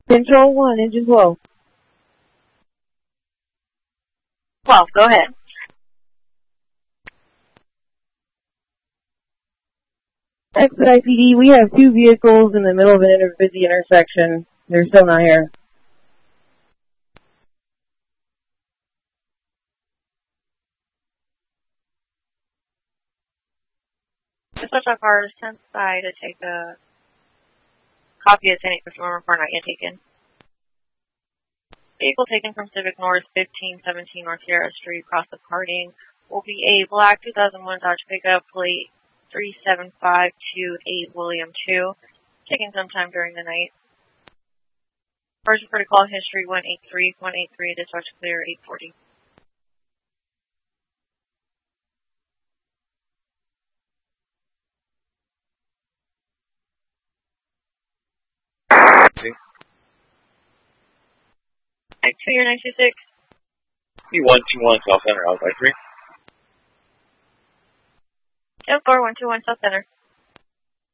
Control 1, engine 12. 12, go ahead. Expedite PD, we have 2 vehicles in the middle of an busy intersection. They're still not here. Dispatch our cars, 10th side to take a copy of St. Performer report not yet taken. Vehicle taken from Civic North, 1517 North Sierra Street, across the parting, will be a black 2001 Dodge pickup, plate 37528 William 2, taken sometime during the night. First reported call history 183, dispatch clear 840. To your 926. E121 South Center, out by 3. Yep, 4121 South Center.